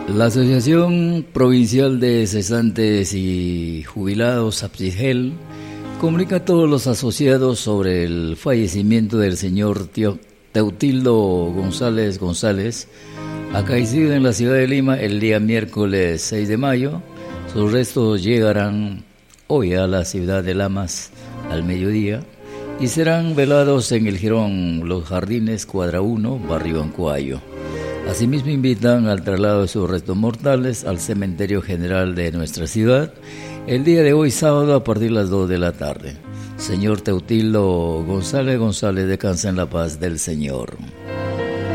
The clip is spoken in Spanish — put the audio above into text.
La Asociación Provincial de Cesantes y Jubilados, APSIGEL, comunica a todos los asociados sobre el fallecimiento del señor Teutildo González, acaecido en la ciudad de Lima el día miércoles 6 de mayo. Sus restos llegarán hoy a la ciudad de Lamas al mediodía y serán velados en el Jirón Los Jardines, cuadra 1, barrio Ancuayo. Asimismo invitan al traslado de sus restos mortales al cementerio general de nuestra ciudad el día de hoy sábado a partir de las 2 de la tarde. Señor Teutildo González, descansa en la paz del Señor.